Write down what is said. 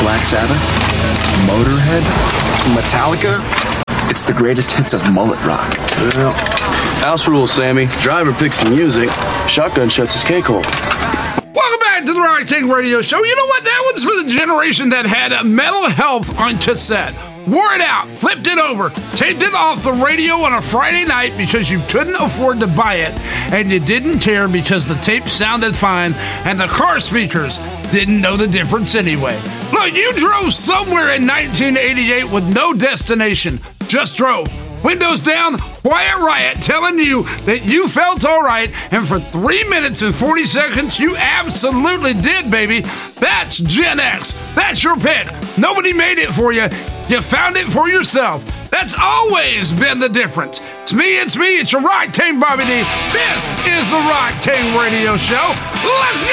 Black Sabbath, Motorhead, Metallica. It's the greatest hits of mullet rock. Well, house rules, Sammy. Driver picks the music. Shotgun shuts his cake hole. Welcome back to the Rock Tank Radio Show. You know what? That one's for the generation that had Mental Health on cassette. Wore it out, flipped it over, taped it off the radio on a Friday night because you couldn't afford to buy it, and you didn't care because the tape sounded fine and the car speakers didn't know the difference anyway. Look, you drove somewhere in 1988 with no destination, just drove. Windows down, quiet riot, telling you that you felt all right, and for 3 minutes and 40 seconds, you absolutely did, baby. That's Gen X. That's your pick. Nobody made it for you. You found it for yourself. That's always been the difference. It's me, it's your Rock Tank Bobby D. This is the Rock Tank Radio Show. Let's go!